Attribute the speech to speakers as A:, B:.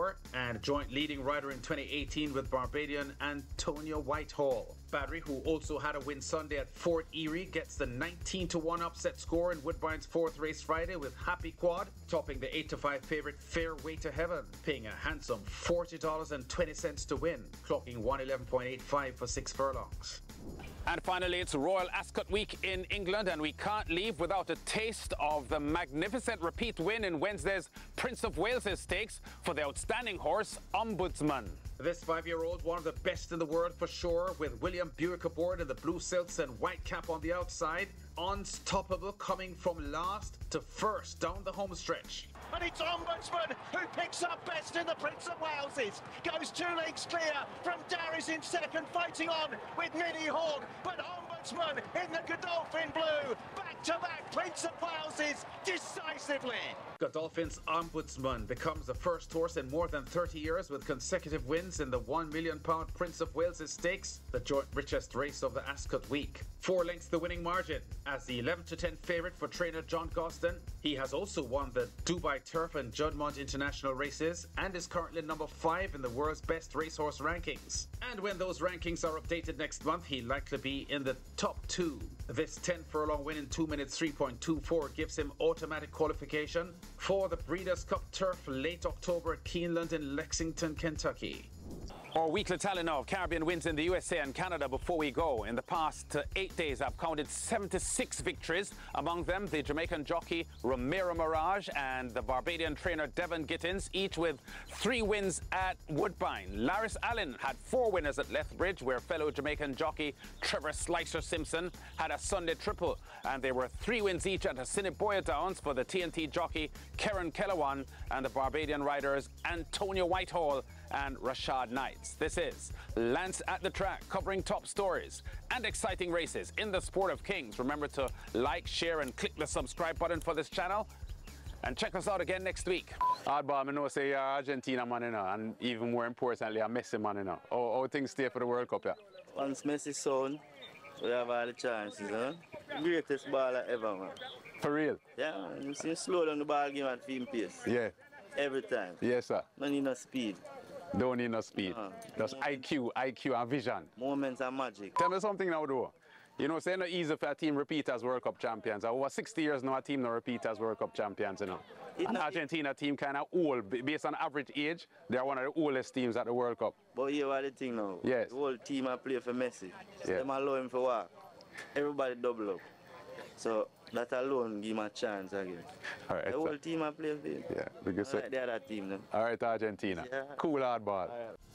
A: score and joint leading rider in 2018 with Barbadian Antonio Whitehall. Battery, who also had a win Sunday at Fort Erie, gets the 19-1 upset score in Woodbine's fourth race Friday with Happy Quad, topping the 8-5 favorite Fairway to Heaven, paying a handsome $40.20 to win, clocking 111.85 for 6 furlongs.
B: And finally, it's Royal Ascot Week in England, and we can't leave without a taste of the magnificent repeat win in Wednesday's Prince of Wales' Stakes for the outstanding horse Ombudsman.
A: This 5-year-old, one of the best in the world for sure, with William Buick aboard in the blue silks and white cap on the outside. Unstoppable, coming from last to first down the home stretch.
C: And it's Ombudsman who picks up best in the Prince of Waleses. Goes 2 lengths clear from Darius in second, fighting on with Mini Hawk. But Ombudsman in the Godolphin blue, back-to-back Prince of Waleses decisively.
A: Godolphin's Ombudsman becomes the first horse in more than 30 years with consecutive wins in the £1 million Prince of Wales' Stakes, the joint richest race of the Ascot week. 4 lengths the winning margin as the 11-10 favourite for trainer John Gosden. He has also won the Dubai Turf and Juddmonte International races and is currently number 5 in the world's best racehorse rankings. And when those rankings are updated next month, he'll likely be in the top 2. This 10 furlong win in 2 minutes 3.24 gives him automatic qualification for the Breeders' Cup Turf late October at Keeneland in Lexington, Kentucky.
B: Our weekly tally now of Caribbean wins in the USA and Canada before we go. In the past 8 days, I've counted 76 victories. Among them, the Jamaican jockey Romero Mirage and the Barbadian trainer Devon Gittins, each with 3 wins at Woodbine. Laris Allen had 4 winners at Lethbridge, where fellow Jamaican jockey Trevor Slicer Simpson had a Sunday triple. And there were 3 wins each at Assiniboia Downs for the TNT jockey Karen Kellewan and the Barbadian riders Antonio Whitehall and Rashad Knights. This is Lance at the Track, covering top stories and exciting races in the sport of kings. Remember to like, share and click the subscribe button for this channel. And check us out again next week. Hardball, I know say you're Argentina man, you know, and even more importantly, a Messi man, you know. How things stay for the World Cup, yeah?
D: Once Messi sound, we have all the chances, huh? Greatest baller ever, man.
B: For real?
D: Yeah, you see him slow down the ball game at film pace.
B: Yeah.
D: Every time.
B: Yes, sir.
D: No need no speed.
B: Don't need no speed. Just IQ and vision.
D: Moments are magic.
B: Tell me something now, though. You know, it's not easy for a team repeat as World Cup champions. Over 60 years now, a team no repeat as World Cup champions, you know. An Argentina team kind of old, based on average age, they're one of the oldest teams at the World Cup.
D: But here what the thing now.
B: Yes.
D: The whole team I play for Messi. So
B: Yeah.
D: them allow him for walk. Everybody double up. So that alone give him a chance again.
B: All right,
D: the whole team I play for him.
B: Yeah, because
D: Like the other team then.
B: all right, Argentina.
D: Yeah.
B: Cool hardball.